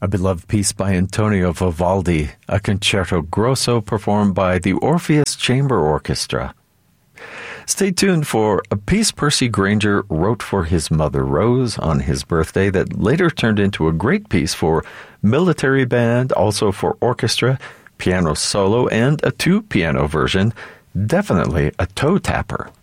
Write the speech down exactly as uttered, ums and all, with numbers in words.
A beloved piece by Antonio Vivaldi, a concerto grosso performed by the Orpheus Chamber Orchestra. Stay tuned for a piece Percy Grainger wrote for his mother Rose on his birthday that later turned into a great piece for military band, also for orchestra, piano solo, and a two-piano version, definitely a toe tapper.